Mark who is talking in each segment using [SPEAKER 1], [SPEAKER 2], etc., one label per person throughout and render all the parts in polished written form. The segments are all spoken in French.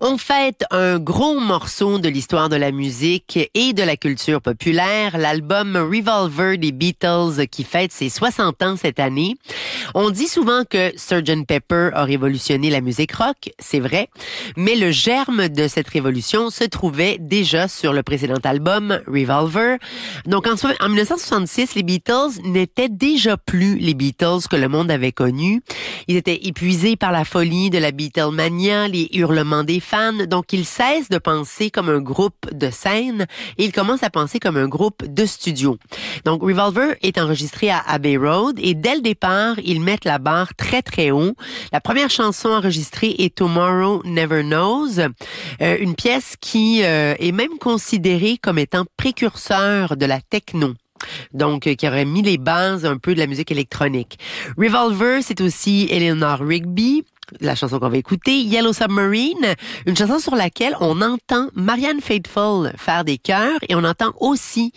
[SPEAKER 1] On fête un gros morceau de l'histoire de la musique et de la culture populaire, l'album Revolver des Beatles qui fête ses 60 ans cette année. On dit souvent que Sgt. Pepper a révolutionné la musique rock, c'est vrai, mais le germe de cette révolution se trouvait déjà sur le précédent album, Revolver. Donc en 1966, les Beatles n'étaient déjà plus les Beatles que le monde avait connus. Ils étaient épuisés par la folie de la Beatlemania, les hurlements des fans, donc ils cessent de penser comme un groupe de scène et ils commencent à penser comme un groupe de studio. Donc Revolver est enregistré à Abbey Road et dès le départ, ils mettent la barre très très haut. La première chanson enregistrée est Tomorrow Never Knows, une pièce qui est même considérée comme étant précurseur de la techno. Donc, qui aurait mis les bases un peu de la musique électronique. Revolver, c'est aussi Eleanor Rigby, la chanson qu'on va écouter, Yellow Submarine, une chanson sur laquelle on entend Marianne Faithfull faire des chœurs et on entend aussi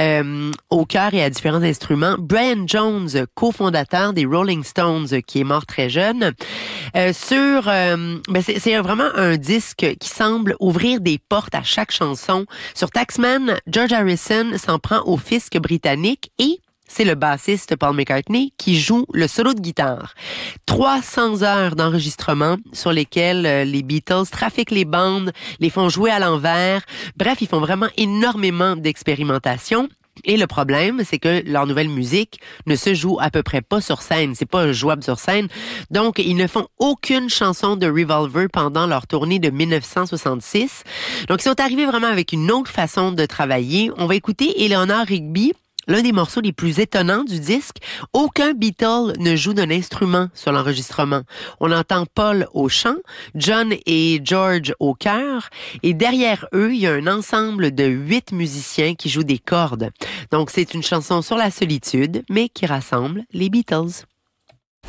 [SPEAKER 1] au chœur et à différents instruments Brian Jones, cofondateur des Rolling Stones, qui est mort très jeune. C'est vraiment un disque qui semble ouvrir des portes à chaque chanson. Sur Taxman, George Harrison s'en prend au fisc britannique et c'est le bassiste Paul McCartney qui joue le solo de guitare. 300 heures d'enregistrement sur lesquelles les Beatles trafiquent les bandes, les font jouer à l'envers. Bref, ils font vraiment énormément d'expérimentation. Et le problème, c'est que leur nouvelle musique ne se joue à peu près pas sur scène. C'est pas jouable sur scène. Donc, ils ne font aucune chanson de Revolver pendant leur tournée de 1966. Donc, ils sont arrivés vraiment avec une autre façon de travailler. On va écouter Eleanor Rigby. L'un des morceaux les plus étonnants du disque, aucun Beatle ne joue d'un instrument sur l'enregistrement. On entend Paul au chant, John et George au chœur, et derrière eux, il y a un ensemble de 8 musiciens qui jouent des cordes. Donc c'est une chanson sur la solitude, mais qui rassemble les Beatles.